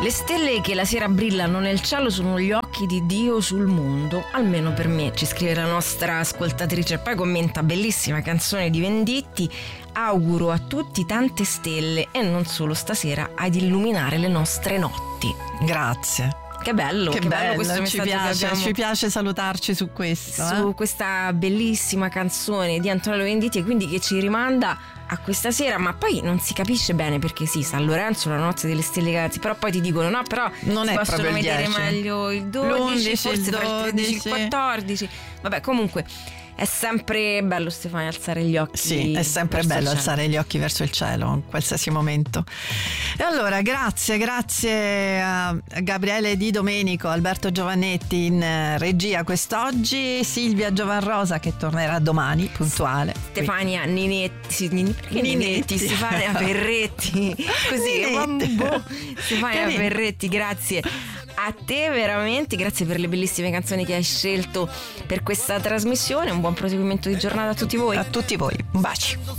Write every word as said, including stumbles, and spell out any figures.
Le stelle che la sera brillano nel cielo sono gli occhi di Dio sul mondo, almeno per me, ci scrive la nostra ascoltatrice e poi commenta: bellissima canzone di Venditti, auguro a tutti tante stelle e non solo stasera ad illuminare le nostre notti. Grazie. Che bello, che, che bello bello, questo ci messaggio piace, che abbiamo ci piace salutarci su questo. su eh? questa bellissima canzone di Antonello Venditti, e quindi che ci rimanda a questa sera, ma poi non si capisce bene perché sì, San Lorenzo, la notte delle stelle ragazzi, però poi ti dicono no, però non si è possono proprio il vedere dieci. meglio il dodici, l'undici, forse il tra il tredici, il dodici. quattordici. Vabbè, comunque è sempre bello, Stefania, alzare gli occhi. Sì, è sempre verso bello il cielo. alzare gli occhi verso il cielo in qualsiasi momento. E allora grazie, grazie a Gabriele Di Domenico, Alberto Giovannetti in eh, regia quest'oggi, Silvia Giovanrosa che tornerà domani puntuale. Stefania Ninetti, sì, Nin- perché Ninetti. Ninetti, Stefania Ferretti, così, Ninetti. boh, Stefania Carino. Ferretti, grazie a te veramente, grazie per le bellissime canzoni che hai scelto per questa trasmissione, un buon proseguimento di giornata a tutti voi. A tutti voi, un bacio.